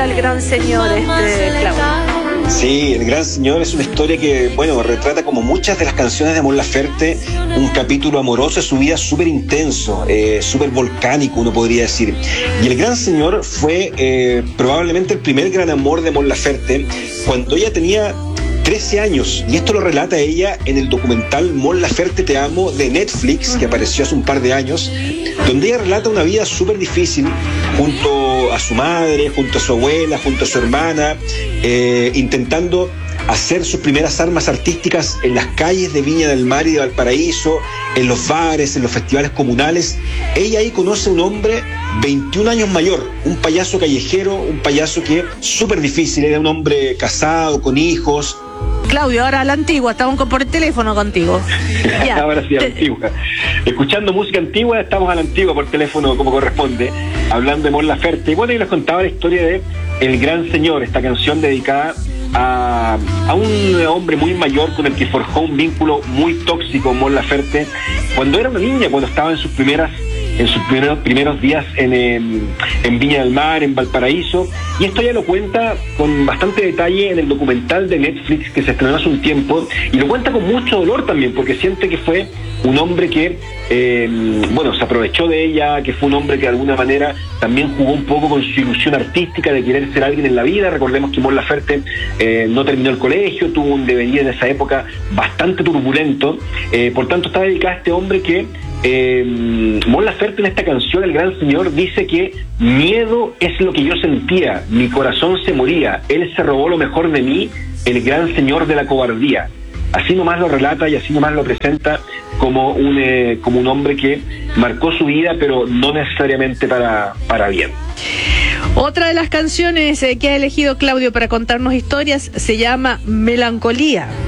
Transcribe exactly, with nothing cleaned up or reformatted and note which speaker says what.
Speaker 1: cuenta El Gran Señor, este, Claudio?
Speaker 2: Sí, El Gran Señor es una historia que, bueno, retrata como muchas de las canciones de Mon Laferte, un capítulo amoroso de su vida súper intenso, eh, súper volcánico, uno podría decir. Y El Gran Señor fue eh, probablemente el primer gran amor de Mon Laferte cuando ella tenía trece años, y esto lo relata ella en el documental Mon Laferte Te Amo de Netflix, que apareció hace un par de años, donde ella relata una vida súper difícil junto a su madre, junto a su abuela, junto a su hermana, eh, intentando hacer sus primeras armas artísticas en las calles de Viña del Mar y de Valparaíso, en los bares, en los festivales comunales. Ella ahí conoce a un hombre veintiún años mayor, un payaso callejero, un payaso que súper difícil, era un hombre casado, con hijos.
Speaker 1: Claudio, ahora a la antigua, estamos por el teléfono contigo.
Speaker 2: Ya. Ahora sí, a la antigua. Escuchando música antigua, estamos a la antigua por teléfono como corresponde, hablando de Mon Laferte. Y bueno, y les contaba la historia de El Gran Señor, esta canción dedicada a, a un hombre muy mayor con el que forjó un vínculo muy tóxico, Mon Laferte, cuando era una niña, cuando estaba en sus primeras en sus primeros, primeros días en, en, en Viña del Mar, en Valparaíso, y esto ya lo cuenta con bastante detalle en el documental de Netflix que se estrenó hace un tiempo, y lo cuenta con mucho dolor también, porque siente que fue un hombre que, eh, bueno, se aprovechó de ella, que fue un hombre que de alguna manera también jugó un poco con su ilusión artística de querer ser alguien en la vida. Recordemos que Mon Laferte eh, no terminó el colegio, tuvo un devenir en esa época bastante turbulento, eh, por tanto está dedicada a este hombre que Eh, Mon Laferte en esta canción, El Gran Señor, dice que miedo es lo que yo sentía, mi corazón se moría, él se robó lo mejor de mí, el gran señor de la cobardía. Así nomás lo relata y así nomás lo presenta como un, eh, como un hombre que marcó su vida, pero no necesariamente para, para bien.
Speaker 1: Otra de las canciones eh, que ha elegido Claudio para contarnos historias se llama Melancolía.